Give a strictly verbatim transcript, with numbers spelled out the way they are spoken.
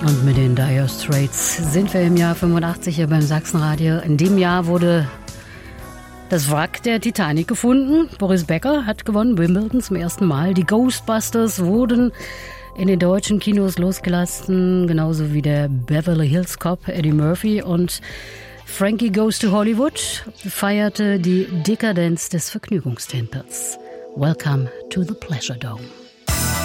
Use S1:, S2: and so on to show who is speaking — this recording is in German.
S1: Und mit den Dire Straits sind wir im Jahr fünfundachtzig hier beim Sachsenradio. In dem Jahr wurde das Wrack der Titanic gefunden. Boris Becker hat gewonnen, Wimbledon zum ersten Mal. Die Ghostbusters wurden in den deutschen Kinos losgelassen, genauso wie der Beverly Hills Cop Eddie Murphy. Und Frankie Goes to Hollywood feierte die Dekadenz des Vergnügungstempels. Welcome to the Pleasure Dome.